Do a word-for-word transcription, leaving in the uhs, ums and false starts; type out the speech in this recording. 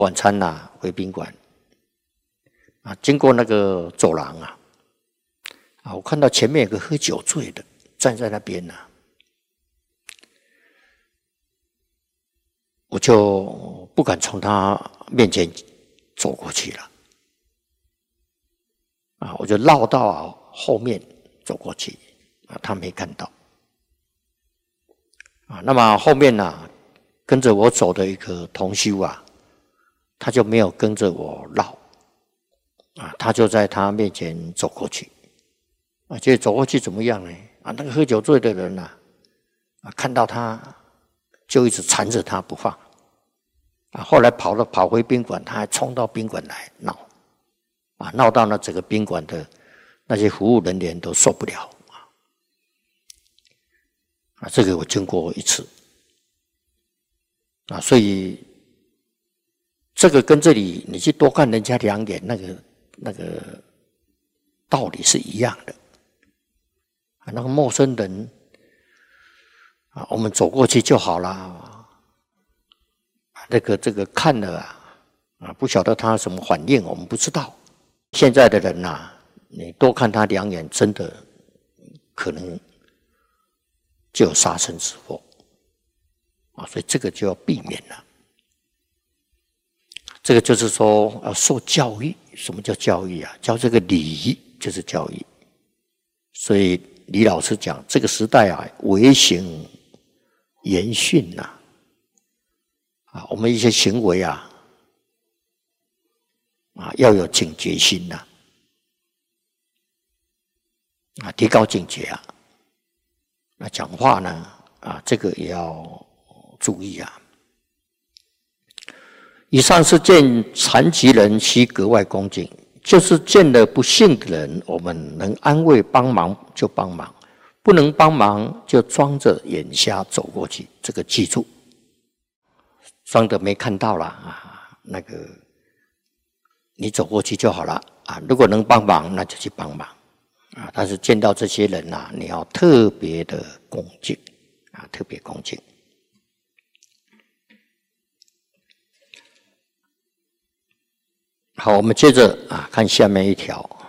晚餐呐、啊，回宾馆啊，经过那个走廊啊，啊，我看到前面有个喝酒醉的站在那边呐、啊，我就不敢从他面前走过去了，啊，我就绕到后面走过去，啊，他没看到，啊，那么后面呢、啊，跟着我走的一个同修啊。他就没有跟着我绕，啊，他就在他面前走过去，啊，结果走过去怎么样呢？啊，那个喝酒醉的人呐、啊，啊，看到他就一直缠着他不放，啊，后来跑了跑回宾馆，他还冲到宾馆来闹，啊，闹到那整个宾馆的那些服务人员都受不了，啊，这个我经过一次，啊，所以。这个跟这里你去多看人家两眼，那个那个道理是一样的。啊，那个陌生人啊，我们走过去就好了。那个这个看了啊，啊，不晓得他什么反应，我们不知道。现在的人呐、啊，你多看他两眼，真的可能就有杀身之祸啊，所以这个就要避免了。这个就是说要受教育。什么叫教育啊？教这个礼仪就是教育。所以李老师讲，这个时代啊，唯行严训呐，啊，我们一些行为啊，啊，要有警觉心呐，啊，提高警觉啊。那讲话呢，啊，这个也要注意啊。以上是见残疾人需格外恭敬，就是见了不幸的人，我们能安慰帮忙就帮忙，不能帮忙就装着眼瞎走过去，这个记住。装的没看到了啊，那个你走过去就好了啊。如果能帮忙，那就去帮忙啊。但是见到这些人啊，你要特别的恭敬啊，特别恭敬。好，我们接着啊看下面一条。